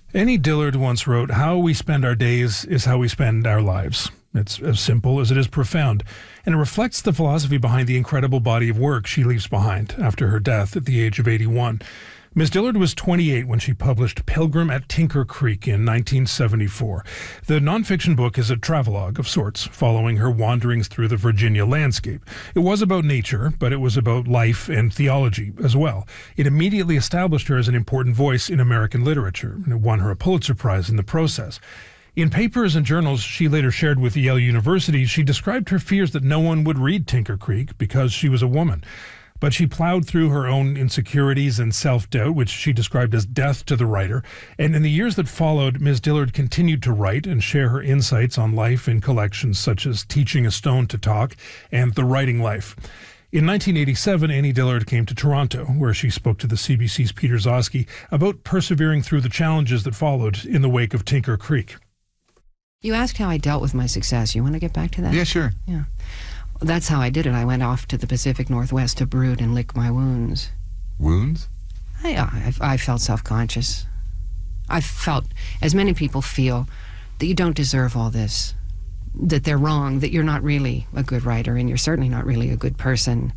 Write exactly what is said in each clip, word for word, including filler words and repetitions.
Annie Dillard once wrote, "How we spend our days is how we spend our lives." It's as simple as it is profound, and it reflects the philosophy behind the incredible body of work she leaves behind after her death at the age of eighty-one. Miz Dillard was twenty-eight when she published Pilgrim at Tinker Creek in nineteen seventy-four. The nonfiction book is a travelogue of sorts, following her wanderings through the Virginia landscape. It was about nature, but it was about life and theology as well. It immediately established her as an important voice in American literature, and it won her a Pulitzer Prize in the process. In papers and journals she later shared with Yale University, she described her fears that no one would read Tinker Creek because she was a woman. But she plowed through her own insecurities and self-doubt, which she described as death to the writer. And in the years that followed, Miz Dillard continued to write and share her insights on life in collections such as Teaching a Stone to Talk and The Writing Life. In nineteen eighty-seven, Annie Dillard came to Toronto, where she spoke to the C B C's Peter Zosky about persevering through the challenges that followed in the wake of Tinker Creek. You asked how I dealt with my success. You want to get back to that? Yeah, sure. Yeah. That's how I did it. I went off to the Pacific Northwest to brood and lick my wounds. Wounds? I, I, I felt self-conscious. I felt, as many people feel, that you don't deserve all this, that they're wrong, that you're not really a good writer, and you're certainly not really a good person.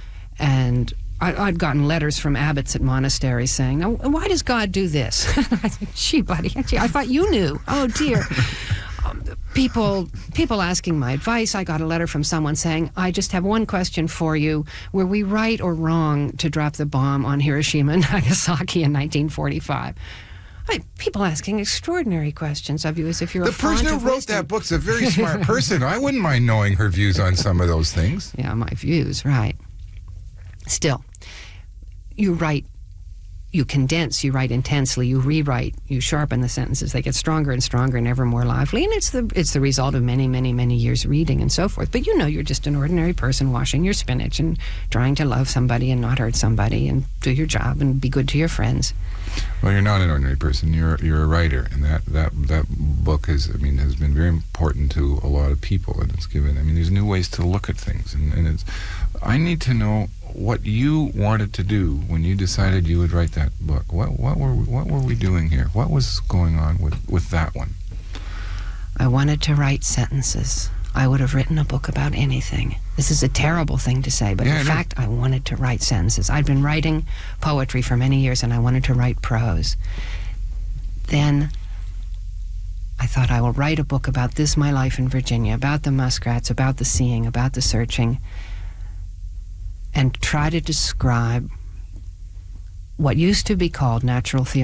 And I, I'd gotten letters from abbots at monasteries saying, "Now, why does God do this?" I said, "Gee, buddy, actually, I thought you knew. Oh, dear." um, people, people asking my advice. I got a letter from someone saying, "I just have one question for you. Were we right or wrong to drop the bomb on Hiroshima and Nagasaki in nineteen forty-five? I, people asking extraordinary questions of you as if you're the a font person who of wrote wisdom. that book's a very smart person. I wouldn't mind knowing her views on some of those things. Yeah, my views, right. Still, you write, you condense, you write intensely, you rewrite, you sharpen the sentences. They get stronger and stronger and ever more lively. And it's the it's the result of many, many, many years reading and so forth. But you know you're just an ordinary person washing your spinach and trying to love somebody and not hurt somebody and do your job and be good to your friends. Well, you're not an ordinary person. You're you're a writer, and that, that, that book has I mean has been very important to a lot of people, and it's given. I mean, there's new ways to look at things, and, and it's. I need to know what you wanted to do when you decided you would write that book. What what were what were we doing here? What was going on with, with that one? I wanted to write sentences. I would have written a book about anything. This is a terrible thing to say, but yeah, in fact, I wanted to write sentences. I'd been writing poetry for many years, and I wanted to write prose. Then I thought, I will write a book about this, my life in Virginia, about the muskrats, about the seeing, about the searching, and try to describe what used to be called natural theology.